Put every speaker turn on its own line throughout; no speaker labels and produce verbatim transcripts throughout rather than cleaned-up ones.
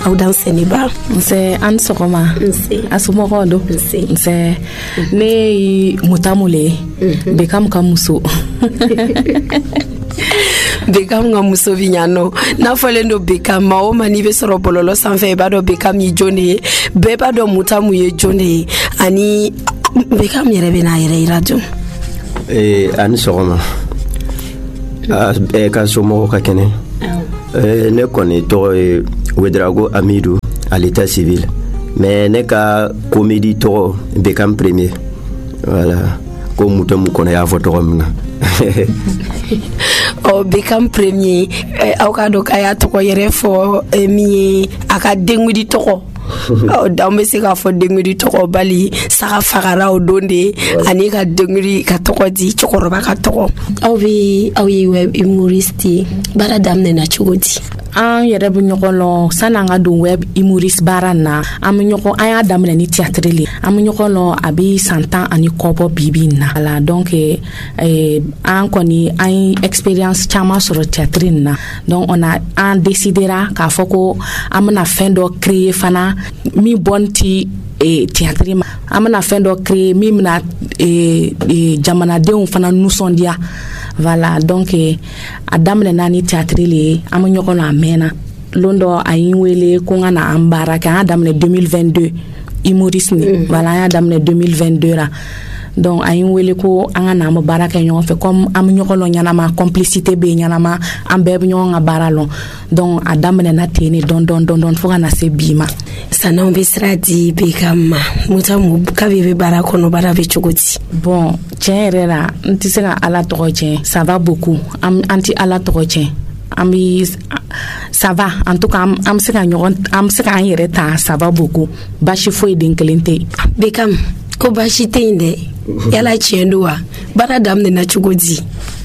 aw dan seniba
nse an sogoma nse asumogo do nse nse ne mutamule bekam kamuso
Bekam nga muso vinyano na folendo bekam ma o mani be soro bololo sanfɛ ba do bekam yi jone be ba do mutamu ye jone ani bekam yɛrɛ bɛ na yɛrɛ ira jo
eh ani sogoma e ka somo ka kene eh ne koni to Wedrago Amidou à l'état civil mais ne ka comédie to bekam premier voilà ko mutamu kono ya photo komna
o bekam premier aw ka do kaya to ko yere fo mi aka dengudi to ko o dambe se ka fo dengudi to ko bali saka fagara o donde ani ka dengudi ka to ko di chokoroba ka to ko aw bi aw yi web humoriste bara damne na chugodi
an yɛrɛ bɛ ɲɔgɔn lɔn sanni an ka don web humoriste baara na an bɛ ɲɔgɔn an y'a daminɛ ni théâtre le an bɛ ɲɔgɔn lɔn a bɛ san tan ani kɔbɔ bibi na ala donc eh, an kɔni an ye expérience caman sɔrɔ théâtre na donc on a an décidera k'a fɔ ko an bɛna fɛn dɔ créer fana min bɔn ti e théâtre ma an bɛna fɛn dɔ créer min bɛna e, e, jamanadenw fana nisɔndiya voilà donc a daminɛna ni théâtre le an bɛ ɲɔgɔn na a mɛnna lon dɔ a yi wele ko n ka na an baara kɛ an y'a daminɛ deux mille vingt-deux humoriste ni mm. voilà an y'a daminɛ deux mille vingt-deux la donc a yi wele ko an ka na an bɛ baara kɛ ɲɔgɔn fɛ comme an bɛ ɲɔgɔn lɔn ɲɛnama complicité bɛ ɲɛnama an bɛɛ bɛ ɲɔgɔn ka baara lɔn donc a daminɛna ten ne dɔn dɔn dɔn dɔn fo ka na se bi ma
san'anw bɛ sira di Bekam ma mutamu kabi bɛ baara kɔnɔ baara bɛ cogo di
bon tiɲɛ yɛrɛ la n tɛ se ka ala tɔgɔ tiɲɛ ça va beaucoup an tɛ ala tɔgɔ tiɲɛ an bɛ ça va en tout cas an bɛ se ka ɲɔgɔn an bɛ se k'an yɛrɛ ta ça va beaucoup baasi foyi den kelen tɛ yen
Bekam ko baasi tɛ yen dɛ yala tiɲɛ don wa baara daminɛna cogo di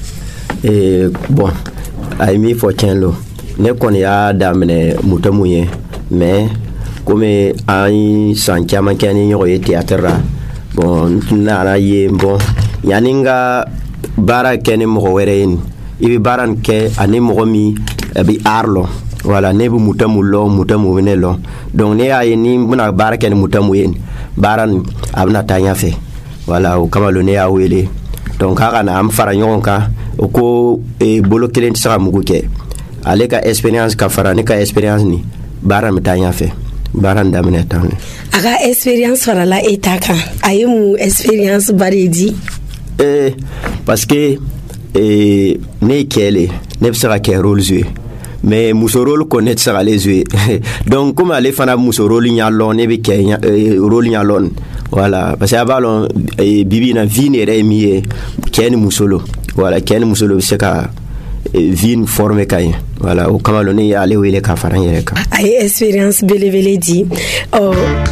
eh bon a ye min fɔ tiɲɛ lo ne kɔni y'a daminɛ mutamu ye mais comme an san caman kɛ ni ɲɔgɔn ye théâtre la bon n nana ye bon yani n ka baara kɛ ni mɔgɔ wɛrɛ ye i bɛ baara nin kɛ ani mɔgɔ min a bɛ art lɔn voilà ne bɛ mutamu lɔn mutamu bɛ ne lɔn donc ne y'a ye ni n bɛna baara kɛ ni mutamu ye baara nin a bɛna taa ɲɛfɛ voilà o kama lo ne y'a wele donc k'a ka na an fara ɲɔgɔn kan o ko bolo kelen tɛ se ka mugu kɛ ale ka expérience ka fara ne ka expérience ni baara bɛ taa ɲɛfɛ baara nin daminɛ tan ne
a ka expérience farala e ta kan a ye mun expérience bari di
eh parce que eh ne ye cɛ le ne bɛ se ka kɛ rôle jouer mais muso rôle ko ne tɛ se k'ale jouer donc comme ale fana muso rôle ɲa lɔn ne bɛ kɛ rôle ɲa lɔn voilà parce que a b'a lɔn bibi na vie yɛrɛ ye min ye cɛ ni muso lo voilà cɛ ni muso lo bɛ se ka vie ni former ka ɲɛ voilà o kama lo ne y'ale wele ka fara n yɛrɛ kan
a ye expérience belebele di ɔ